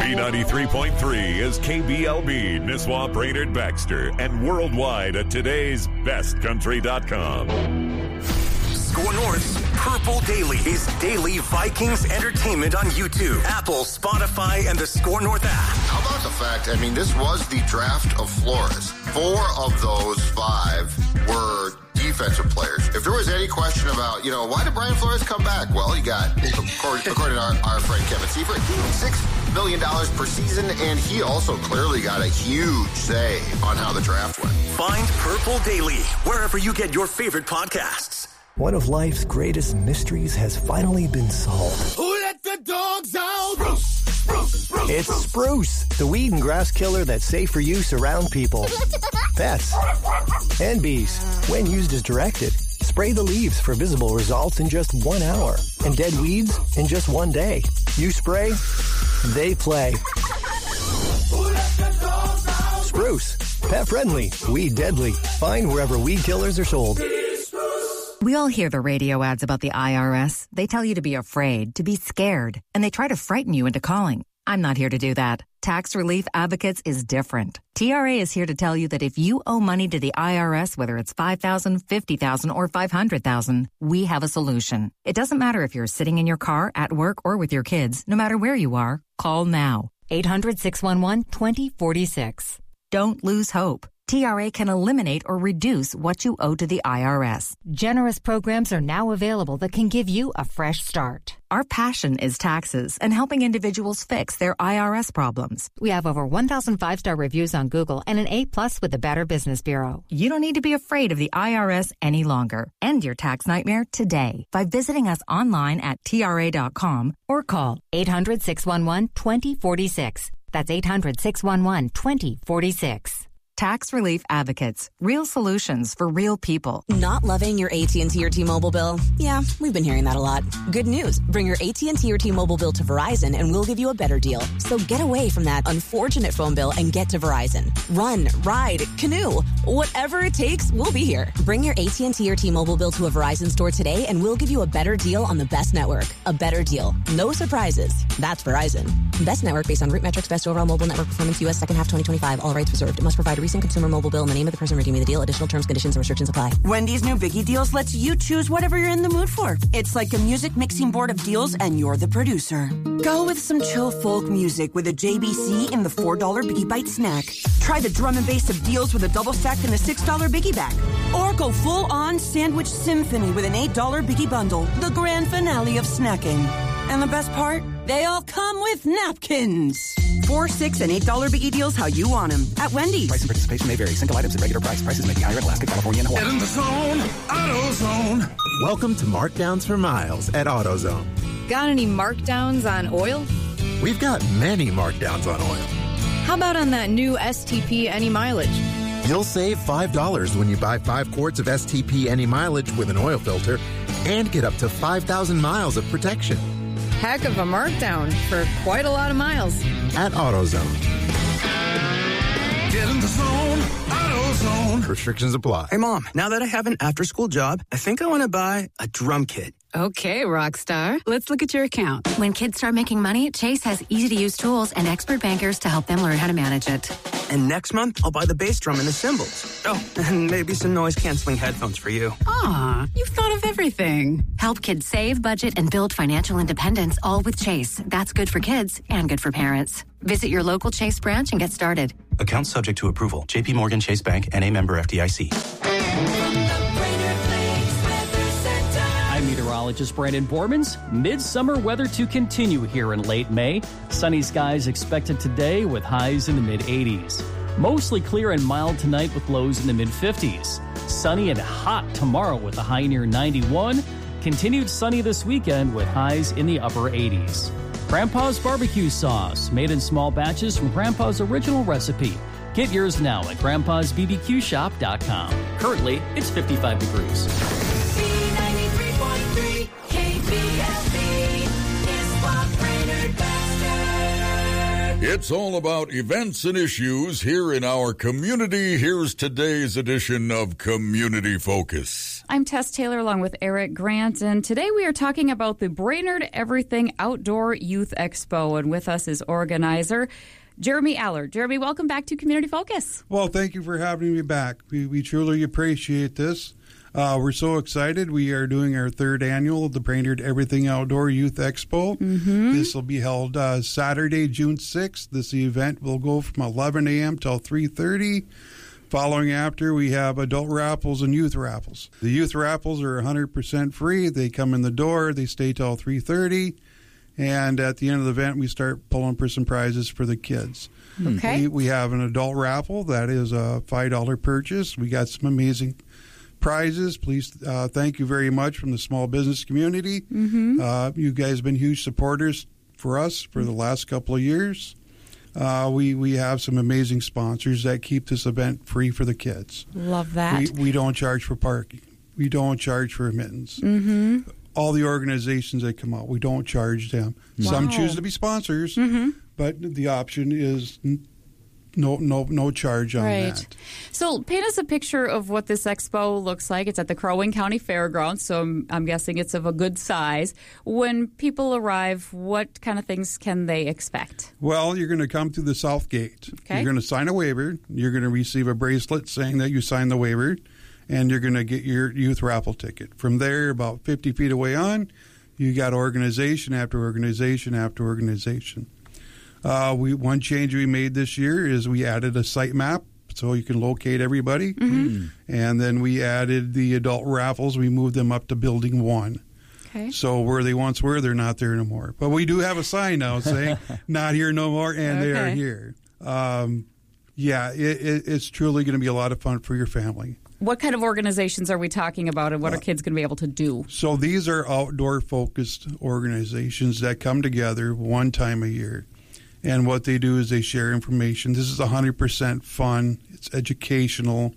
B93.3 is KBLB, Nisswa, Brainerd, Baxter, and worldwide at today'sbestcountry.com. Score North's Purple Daily is daily Vikings entertainment on YouTube, Apple, Spotify, and the Score North app. How about the fact, this was the draft of Flores. 4 of those 5 were defensive players. If there was any question about, why did Brian Flores come back? Well, he got, according to our friend Kevin Seifert, $6 million per season, and he also clearly got a huge say on how the draft went. Find Purple Daily wherever you get your favorite podcasts. One of life's greatest mysteries has finally been solved. Who let the dogs out? Spruce. It's Spruce, the weed and grass killer that's safe for use around people, pets, and bees. When used as directed, spray the leaves for visible results in just 1 hour, and dead weeds in just 1 day. You spray, they play. Who let the dogs out? Spruce, pet friendly, weed deadly. Find wherever weed killers are sold. We all hear the radio ads about the IRS. They tell you to be afraid, to be scared, and they try to frighten you into calling. I'm not here to do that. Tax Relief Advocates is different. TRA is here to tell you that if you owe money to the IRS, whether it's $5,000, $50,000, or $500,000, we have a solution. It doesn't matter if you're sitting in your car, at work, or with your kids. No matter where you are, call now. 800-611-2046. Don't lose hope. TRA can eliminate or reduce what you owe to the IRS. Generous programs are now available that can give you a fresh start. Our passion is taxes and helping individuals fix their IRS problems. We have over 1,000 5-star reviews on Google and an A+ with the Better Business Bureau. You don't need to be afraid of the IRS any longer. End your tax nightmare today by visiting us online at TRA.com or call 800-611-2046. That's 800-611-2046. Tax Relief Advocates. Real solutions for real people. Not loving your AT&T or T-Mobile bill? Yeah, we've been hearing that a lot. Good news. Bring your AT&T or T-Mobile bill to Verizon and we'll give you a better deal. So get away from that unfortunate phone bill and get to Verizon. Run, ride, canoe. Whatever it takes, we'll be here. Bring your AT&T or T-Mobile bill to a Verizon store today and we'll give you a better deal on the best network. A better deal. No surprises. That's Verizon. Best network based on root metrics, best overall mobile network performance, U.S. second half 2025. All rights reserved. It must provide a recent consumer mobile bill and the name of the person redeeming the deal. Additional terms, conditions, and restrictions apply. Wendy's new Biggie Deals lets you choose whatever you're in the mood for. It's like a music mixing board of deals and you're the producer. Go with some chill folk music with a JBC in the $4 Biggie Bite snack. Try the drum and bass of deals with a double stack in the $6 Biggie bag. Or go full-on sandwich symphony with an $8 Biggie bundle. The grand finale of snacking. And the best part? They all come with napkins. $4, $6, and $8 Biggie Deals how you want them at Wendy's. Price and participation may vary. Single items at regular price. Prices may be higher in Alaska, California, and Hawaii. Get in the zone, AutoZone. Welcome to Markdowns for Miles at AutoZone. Got any markdowns on oil? We've got many markdowns on oil. How about on that new STP Any Mileage? You'll save $5 when you buy 5 quarts of STP Any Mileage with an oil filter and get up to 5,000 miles of protection. Heck of a markdown for quite a lot of miles. At AutoZone. Get in the zone, AutoZone. Restrictions apply. Hey, Mom, now that I have an after-school job, I think I want to buy a drum kit. Okay, Rockstar. Let's look at your account. When kids start making money, Chase has easy-to-use tools and expert bankers to help them learn how to manage it. And next month, I'll buy the bass drum and the cymbals. Oh, and maybe some noise-canceling headphones for you. Aw, you've thought of everything. Help kids save, budget, and build financial independence, all with Chase. That's good for kids and good for parents. Visit your local Chase branch and get started. Account subject to approval. J.P. Morgan Chase Bank, N.A. member FDIC. I'm meteorologist Brandon Bormans. Midsummer weather to continue here in late May. Sunny skies expected today with highs in the mid-80s. Mostly clear and mild tonight with lows in the mid-50s. Sunny and hot tomorrow with a high near 91. Continued sunny this weekend with highs in the upper 80s. Grandpa's barbecue sauce, made in small batches from Grandpa's original recipe. Get yours now at grandpa'sbbqshop.com. Currently, it's 55 degrees. B93.3 KBLB is what Brainerd Baxter. It's all about events and issues here in our community. Here's today's edition of Community Focus. I'm Tess Taylor along with Eric Grant, and today we are talking about the Brainerd Everything Outdoor Youth Expo, and with us is organizer Jeremy Allard. Jeremy, welcome back to Community Focus. Well, thank you for having me back. We truly appreciate this. We're so excited. We are doing our third annual of the Brainerd Everything Outdoor Youth Expo. This will be held Saturday, June 6th. This event will go from 11 a.m. till 3:30. Following after, we have adult raffles and youth raffles. The youth raffles are 100% free. They come in the door. They stay till 3:30. And at the end of the event, we start pulling for some prizes for the kids. Okay. We have an adult raffle. That is a $5 purchase. We got some amazing prizes. Please thank you very much from the small business community. You guys have been huge supporters for us for the last couple of years. We have some amazing sponsors that keep this event free for the kids. Love that. We don't charge for parking. We don't charge for admittance. All the organizations that come out, we don't charge them. Wow. Some choose to be sponsors, but the option is no charge on that. So paint us a picture of what this expo looks like. It's at the Crow Wing County Fairgrounds, so I'm guessing it's of a good size. When people arrive, what kind of things can they expect? Well, you're going to come through the south gate. Okay. You're going to sign a waiver. You're going to receive a bracelet saying that you signed the waiver, and you're going to get your youth raffle ticket. From there, about 50 feet away on, you got organization after organization after organization. One change we made this year is we added a site map so you can locate everybody. And then we added the adult raffles. We moved them up to Building 1. Okay. So where they once were, they're not there anymore. But we do have a sign now saying, not here no more, and they are here. It's truly going to be a lot of fun for your family. What kind of organizations are we talking about, and what are kids going to be able to do? So these are outdoor-focused organizations that come together one time a year. And what they do is they share information. This is 100% fun. It's educational.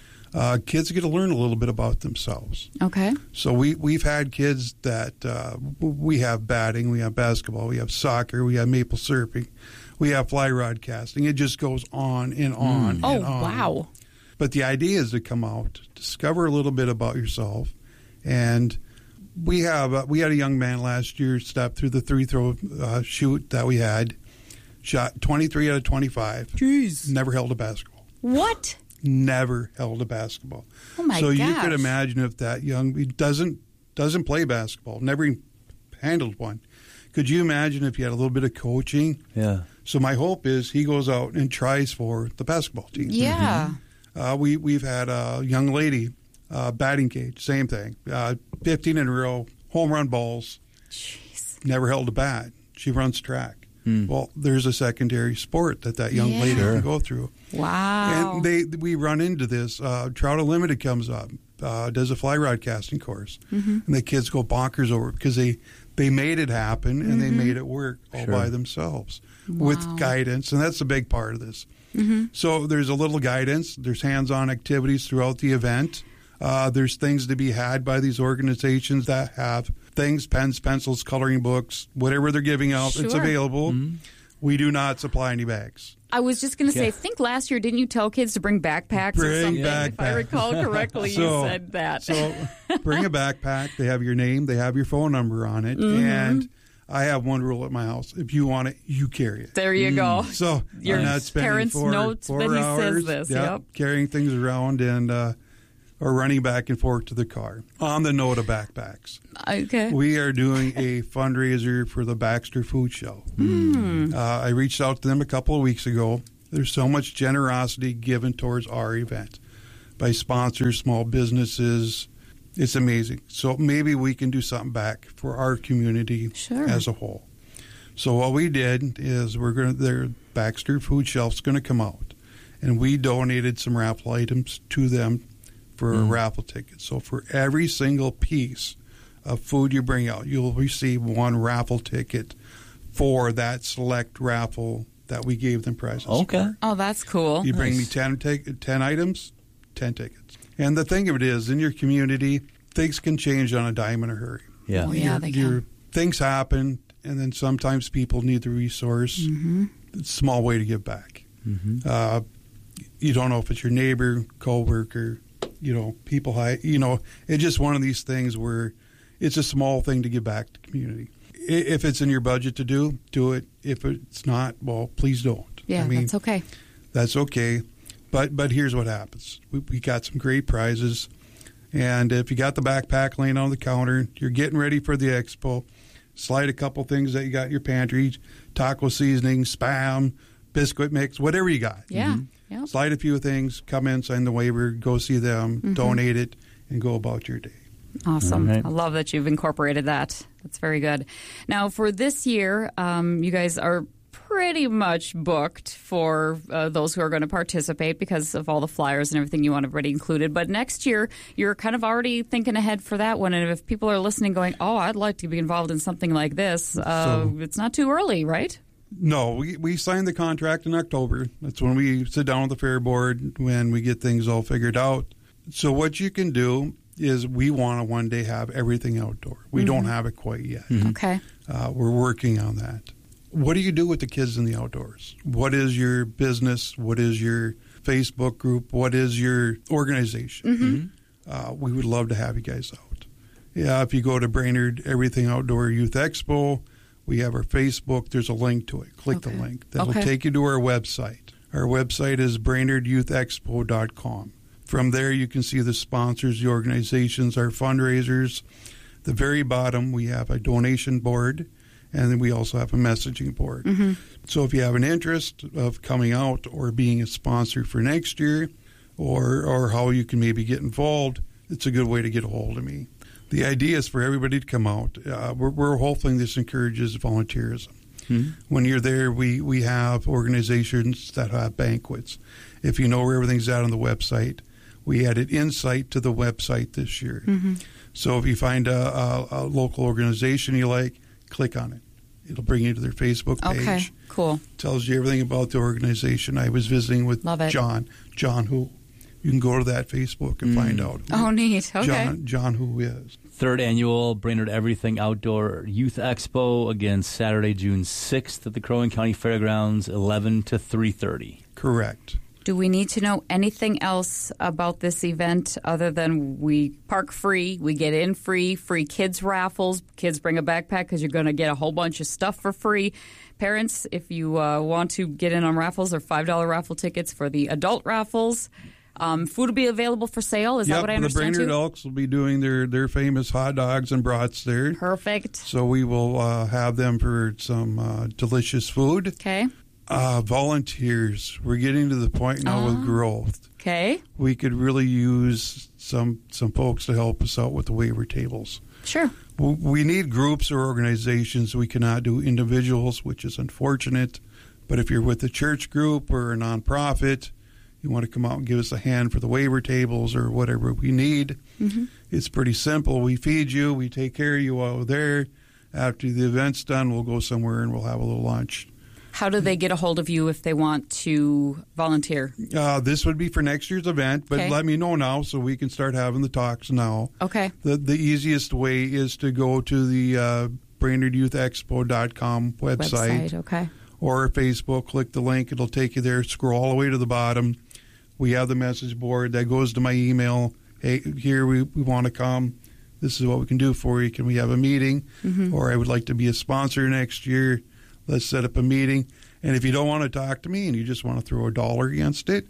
Kids get to learn a little bit about themselves. Okay. So we've had kids that we have batting, we have basketball, we have soccer, we have maple surfing, we have fly rod casting. It just goes on and on and on. Oh, wow. But the idea is to come out, discover a little bit about yourself. And we had a young man last year step through the three-throw shoot that we had, shot 23 out of 25. Jeez. Never held a basketball. What? Never held a basketball. Oh, my gosh. So you gosh. could imagine if that young, he doesn't play basketball, never even handled one. Could you imagine if you had a little bit of coaching? Yeah. So my hope is he goes out and tries for the basketball team. Yeah. We've had a young lady, batting cage, same thing. 15 in a row, home run balls. Jeez. Never held a bat. She runs track. Well, there's a secondary sport that young lady can go through. Wow. And we run into this. Trout Unlimited comes up, does a fly rod casting course. And the kids go bonkers over it because they made it happen and they made it work all by themselves with guidance. And that's a big part of this. So there's a little guidance. There's hands-on activities throughout the event. There's things to be had by these organizations that have things, pens, pencils, coloring books, whatever they're giving out, it's available. We do not supply any bags. I was just going to say, I think last year, didn't you tell kids to bring backpacks or something? If I recall correctly, you said that. So bring a backpack. They have your name. They have your phone number on it. And I have one rule at my house. If you want it, you carry it. There you go. So your I'm not spending parents' notes 4 that he hours, says this. carrying things around and or running back and forth to the car. On the note of backpacks, we are doing a fundraiser for the Baxter Food Show. I reached out to them a couple of weeks ago. There's so much generosity given towards our event by sponsors, small businesses. It's amazing. So maybe we can do something back for our community as a whole. So what we did is their Baxter Food Shelf's going to come out, and we donated some raffle items to them for a raffle ticket. So for every single piece of food you bring out, you'll receive one raffle ticket for that select raffle that we gave them prizes for. Oh, that's cool. You bring me 10 items, 10 tickets. And the thing of it is, in your community, things can change on a dime in a hurry. Yeah. Oh, yeah, they can. Things happen, and then sometimes people need the resource. It's a small way to give back. You don't know if it's your neighbor, coworker, people it's just one of these things where it's a small thing to give back to the community. If it's in your budget to do it. If it's not, well, please don't. Yeah, that's okay. That's okay. But here's what happens. We got some great prizes. And if you got the backpack laying on the counter, you're getting ready for the expo, slide a couple things that you got in your pantry, taco seasoning, Spam, biscuit mix, whatever you got. Yeah. Mm-hmm. Yep. Slide a few things, come in, sign the waiver, go see them, donate it, and go about your day. Awesome. Right. I love that you've incorporated that. That's very good. Now, for this year, you guys are pretty much booked for those who are going to participate because of all the flyers and everything you want everybody included. But next year, you're kind of already thinking ahead for that one. And if people are listening going, oh, I'd like to be involved in something like this, it's not too early, right? No, we signed the contract in October. That's when we sit down with the fair board, when we get things all figured out. So what you can do is we want to one day have everything outdoor. We don't have it quite yet. Okay. We're working on that. What do you do with the kids in the outdoors? What is your business? What is your Facebook group? What is your organization? We would love to have you guys out. Yeah, if you go to Brainerd Everything Outdoor Youth Expo, we have our Facebook. There's a link to it. Click the link. That'll take you to our website. Our website is BrainerdYouthExpo.com. From there, you can see the sponsors, the organizations, our fundraisers. The very bottom, we have a donation board, and then we also have a messaging board. So if you have an interest of coming out or being a sponsor for next year, or how you can maybe get involved, it's a good way to get a hold of me. The idea is for everybody to come out. We're hoping this encourages volunteerism. When you're there, we have organizations that have banquets. If you know where everything's at on the website, we added insight to the website this year. So if you find a local organization you like, click on it. It'll bring you to their Facebook page. Okay, cool. Tells you everything about the organization. I was visiting with John Who. You can go to that Facebook and find out. Oh, neat. Okay. John Who is. Third annual Brainerd Everything Outdoor Youth Expo, again, Saturday, June 6th at the Crow Wing County Fairgrounds, 11 to 3:30. Correct. Do we need to know anything else about this event other than we park free, we get in free kids raffles, kids bring a backpack because you're going to get a whole bunch of stuff for free. Parents, if you want to get in on raffles, there are $5 raffle tickets for the adult raffles. Food will be available for sale. Is that what I understand? The Brainerd Elks will be doing their famous hot dogs and brats there. Perfect. So we will have them for some delicious food. Okay. Volunteers. We're getting to the point now with growth. Okay. We could really use some folks to help us out with the waiver tables. Sure. We need groups or organizations. We cannot do individuals, which is unfortunate. But if you're with a church group or a nonprofit, you want to come out and give us a hand for the waiver tables or whatever we need. It's pretty simple. We feed you. We take care of you while we're there. After the event's done, we'll go somewhere and we'll have a little lunch. How do they get a hold of you if they want to volunteer? This would be for next year's event, but let me know now so we can start having the talks now. Okay. The easiest way is to go to the BrainerdYouthExpo.com website. Okay. Or Facebook, click the link. It'll take you there. Scroll all the way to the bottom. We have the message board. That goes to my email. Hey, here we want to come. This is what we can do for you. Can we have a meeting? Or I would like to be a sponsor next year. Let's set up a meeting. And if you don't want to talk to me and you just want to throw $1 against it,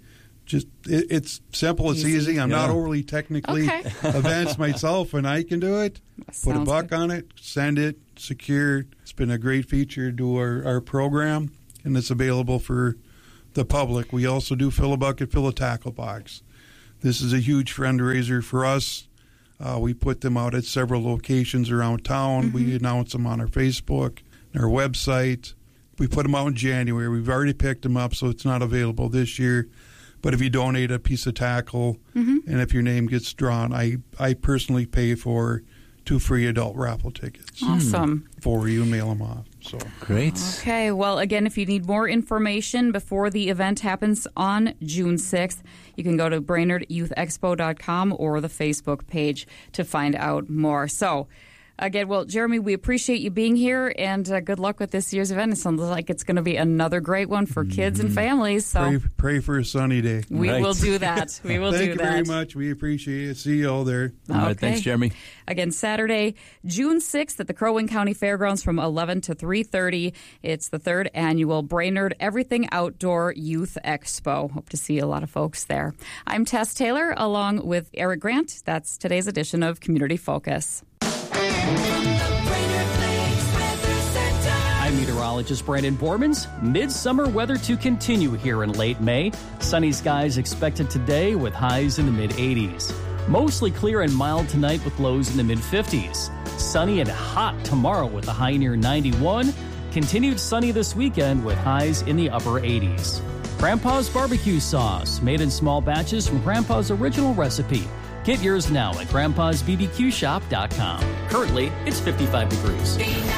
it's simple. It's easy. I'm not overly technically advanced myself, and I can do it. Put a buck on it, send it, secure. It's been a great feature to our program, and it's available for the public. We also do Fill a Bucket, Fill a Tackle Box. This is a huge fundraiser for us. We put them out at several locations around town. We announce them on our Facebook, our website. We put them out in January. We've already picked them up, so it's not available this year. But if you donate a piece of tackle, and if your name gets drawn, I personally pay for 2 free adult raffle tickets. Awesome. For you, mail them off. So great. Okay, well, again, if you need more information before the event happens on June 6th, you can go to BrainerdYouthExpo.com or the Facebook page to find out more. So Again, well, Jeremy, we appreciate you being here, and good luck with this year's event. It sounds like it's going to be another great one for kids and families. So pray for a sunny day. We will do that. We will do that. Thank you very much. We appreciate it. See you all there. All right, thanks, Jeremy. Again, Saturday, June 6th at the Crow Wing County Fairgrounds from 11 to 3:30. It's the 3rd annual Brainerd Everything Outdoor Youth Expo. Hope to see a lot of folks there. I'm Tess Taylor along with Eric Grant. That's today's edition of Community Focus. I'm meteorologist Brandon Bormans. Midsummer weather to continue here in late May. Sunny skies expected today with highs in the mid-80s. Mostly clear and mild tonight with lows in the mid-50s. Sunny and hot tomorrow with a high near 91. Continued sunny this weekend with highs in the upper 80s. Grandpa's barbecue sauce, made in small batches from Grandpa's original recipe. Get yours now at grandpasbbqshop.com. Currently, it's 55 degrees.